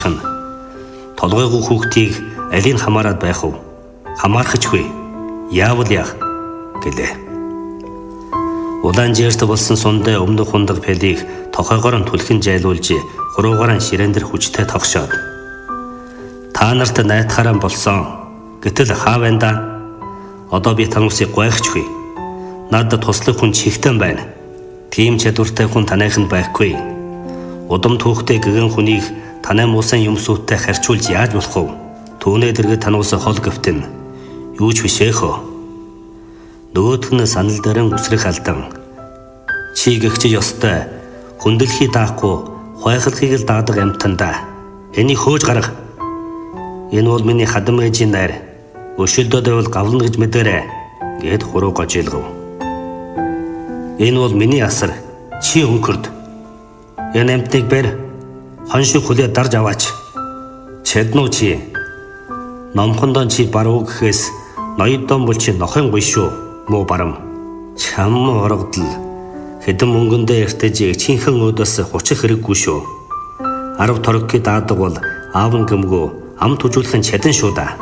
толгойгоо хүүхдийг алийг хамаарад байх уу? Хамаарахч вэ? Яавал яах гэлээ. Улаан жирт болсон сундаа өмнөх хундаг пэлийг тохойгоор нь түлхэн жайлуулж хуруугаар нь ширээн дээр хүчтэй тогшоод та нарт найтахаараа болсон. Гэтэл хаа байна да? Одоо би танусыг гойхчихвээ. Надад туслах хүн чихтэн байна. Тийм чадвартай хүн танайхан байхгүй. Удам түүхтэй гэгэн хүнийг танай муусан юмсуудтай харьцуулж яаж болох вэ? Түүнээ дэргэд тануусаа хол гэвтэн. Юу ч биш эхөө. Нөгөөх нь санал дээрэн үсрэх алдан. Чи гэгчиж ёстой. Хүндлэхий даахгүй, хойхолхийг л даадаг амтанда. Энийг хөөж гарга. Энэ бол миний хадам ээжийн найр. Өшөлдөөд байвал гавлна гэж мэдээрэй. Гэд хуруу гожилгов. Энэ бол миний асар. Чи өнгөрд. Энэ амтныг бэр. Хоншиг хүлээ дарж аваач. Чаднуу чи. Номхондоо чи баруу гэхээс ноёдон бол чи нохын гуй шүү. Муу барам. Чам оргодл. Хэдэн мөнгөндөө эртэж чинхэн өөдөөс хучих хэрэггүй шүү. 10 торгки даадаг бол аав нь гэмгөө ам түжүүлхэн чадан шүү да.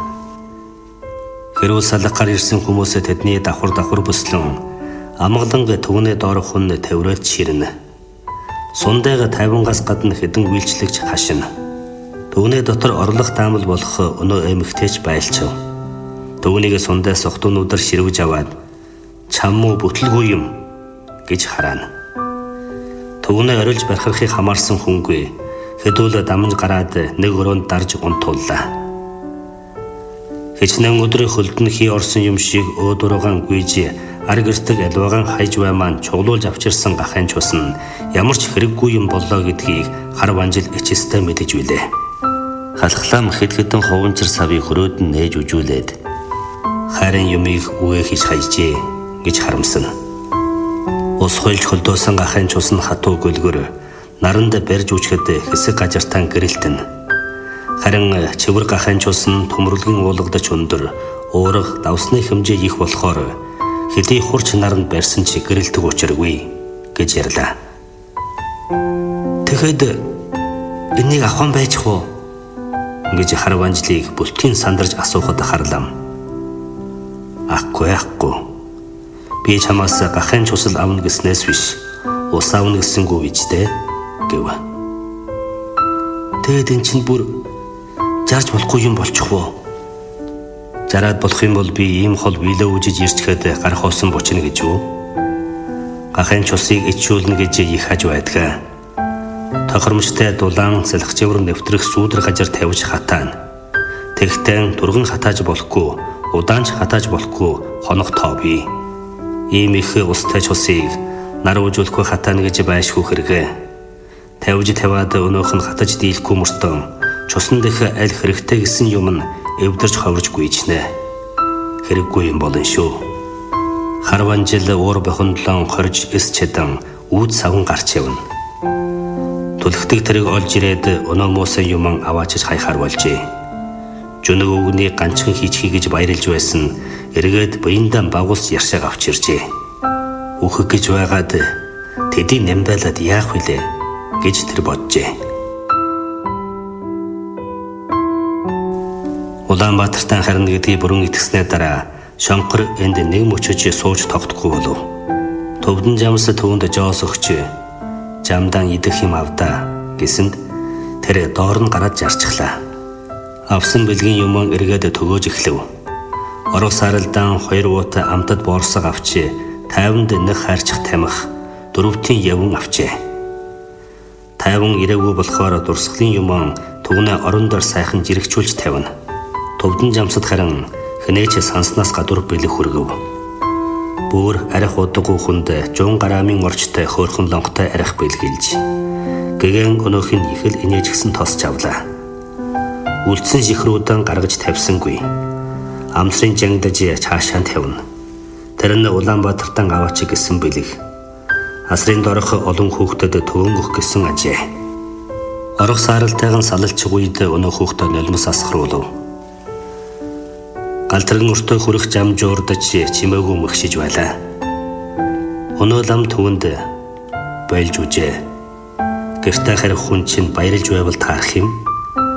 Хэрүүл салгахаар ирсэн хүмүүсээ тэдний давхар бүслэн амгаланг төвнөө доорох хүн тавираад ширнэ. Сундайга 50-аас гадна хэдэн үйлчлэгч хашина. Төвнөө дотор орлох таамал болох өнөө эмэгтэйч байлчав. Төвнийг сундаас сохтуунуудаар ширвэж аваад чаммуу бүтлгүй юм гэж хараана. Төвнөө орилж бархархыг хамаарсан хүнгүй хэдүүл дамж гараад нэг өрөөнд дарж унтууллаа. Хичнээн өдрийн хөлдөн хий орсон юм шиг өөдөрөөгөн гүйж ар гэртэг алваагаан хайж баймаан чуглуулж авчирсан гахын чус нь ямар ч хэрэггүй юм боллоо гэдгийг хар ванжил ичээстэй мэдэж билээ. Халхлам хэд-хэдэн ховончир савыг хөрөөд нь нээж үжүүлээд харин юмыг үгээ хийж хайжээ гэж харамсана. Ус хойлж хөлдөөсөн гахын чус нь хатуу гөлгөр наранд барьж үчгэд хэсэг гажартан гэрэлтэн. Харин чивэр гахын чус нь төмөрлөгийн уулгадаж өндөр уурах давсны хэмжээ их болохоор хэдий хурч наранд барьсан ч гэрэлтэг учиргүй гэж ярьлаа. Тэгэхэд энийг авах байж хөө гэж хар ванжлыг бүлтгийн сандарж асуухад харлаа. Ахгүй. Би чамаас гахын чусал авна гэснээс биш ус авна гэсэнгүй бичтэй гэв. Тэгэд эн чинь бүр жарж болохгүй юм болчихвоо. Жараад болох юм бол би ийм хол билээ үжиж ирчихэд гар хоосон бочно гэж юу? Гахын чусыг ичүүлнэ гэж их хаж байдгаа. Тохиромжтой дулаан салхичвар нэвтрэх сүүдэр гажар тавьж хатаана. Тэгтэн турган хатааж болохгүй, удаанч хатааж болохгүй хоног тоо бий. Ийм их устай чусыг нар ужуулахгүй хатаана гэж байшгүй хэрэгэ. Тавьж таваад өнөөх нь хатаж дийлэхгүй мөртөө чусан дэх аль хэрэгтэй гэсэн юм нь эвдэрч ховрж гүйчнэ. Хэрэггүй юм болон шүү. Харванжил уур бохондлон хорж эс чадан үүд савн гарч явна. Түлхдэг тэрэг олж ирээд өнөө муусан юм аваачиж хайхаар болжээ. Жүнэг өгний ганчхан хийчихье гэж баярлж байсан эргээд буяндан багус яршааг авч иржээ. Үхэх гэж байгаад тэдийн нэмбайлаад яах вүлээ гэж тэр боджээ. Улаанбаатартаа харна гэдгийг бүрэн итгэснээр дараа шонхор энд нэг мөчөж сууж тогтохгүй болов. Төвдөн жамс төвөнд жоос өгч жамдан идэх юм авдаа гэсэнд тэр доор нь гараад жарчихлаа. Авсан бэлгийн юм эргээд төгөөж эхлэв. Орох саралдаан 2 уутай амтад боорсог авч 50-д нэг хайрчих тамих 4-тийн явн авчээ. 50 ирээгүй болохоор дурсгалын юм төвнө орон дээр сайхан жирэгчүүлж тавина. Төвдөн жамсад харин хэнээч санснаас гадуур бэлэг хүргэв. Бүр арих удаггүй хүнд 100 грамын орчтой хөөрхөн лонготой арих бэлгэлж гэгэн өнөөх нь их л инээжгсэн тосч авлаа. Үлдсэн жихрүүдэд гаргаж тавьсангүй. Амсрын жангдаж цаашаа тавина. Тэр нь Улаанбаатартан аваач гэсэн бэлэг. Асрын дорох олон хүүхдэд төвөн өгөх гэсэн ажээ. Орох сааралтайган салалчих үед өнөө хүүхдэд нулимс асгаруулв. Галтрын өртөө хүрэх жам жуурдаж чимээгүй мөхшиж байлаа. Өнөө лам төвөнд байлж үжээ. Гэртээ харих хүн чинь баярлж байвал таарах юм.